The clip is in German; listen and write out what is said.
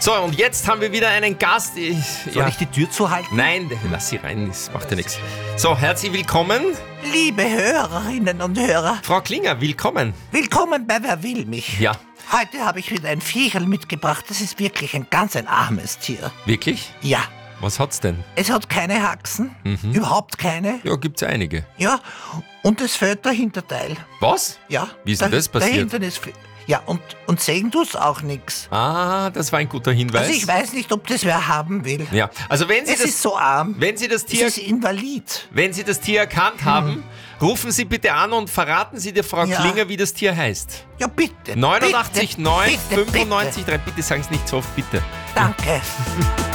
So, und jetzt haben wir wieder einen Gast. Soll ich die Tür zuhalten? Nein, lass sie rein, das macht ja nichts. So, herzlich willkommen. Liebe Hörerinnen und Hörer, Frau Klinger, willkommen. willkommen bei Wer will mich? Ja, Heute habe ich wieder ein Viecherl mitgebracht. Das ist wirklich ein armes Tier. wirklich? Ja, Was hat's denn? es hat keine Haxen, überhaupt keine. Ja, gibt's einige. Ja, und es fehlt der Hinterteil. Was? Ja. Wie ist denn das passiert? Der Hintern ist... Ja, und sehen tut's auch nix. Ah, das war ein guter Hinweis. Also ich weiß nicht, ob das wer haben will. Ja, also wenn Sie Es ist so arm. wenn Sie das Es Tier, ist invalid. wenn Sie das Tier erkannt haben, rufen Sie bitte an und verraten Sie der Frau Ja. Klinger, wie das Tier heißt. Ja, bitte. 89 9 bitte, 95 3. Bitte sagen Sie nicht so oft, bitte. Danke.